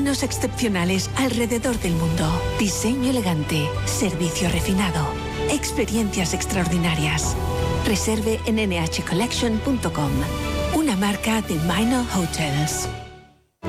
Destinos excepcionales alrededor del mundo. Diseño elegante, servicio refinado, experiencias extraordinarias. Reserve en nhcollection.com. Una marca de Minor Hotels.